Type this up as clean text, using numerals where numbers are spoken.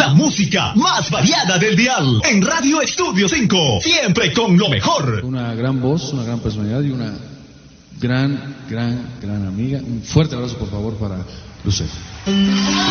La música más variada del dial. En Radio Estudio 5. Siempre con lo mejor. Una gran voz, una gran personalidad y una gran amiga. Un fuerte abrazo, por favor, para Lucero.